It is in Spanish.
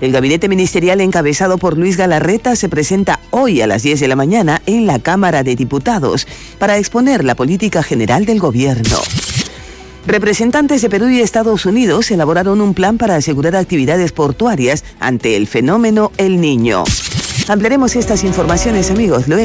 El gabinete ministerial encabezado por Luis Galarreta se presenta hoy a las 10 de la mañana en la Cámara de Diputados para exponer la política general del gobierno. Representantes de Perú y Estados Unidos elaboraron un plan para asegurar actividades portuarias ante el fenómeno El Niño. Ampliaremos estas informaciones, amigos, luego.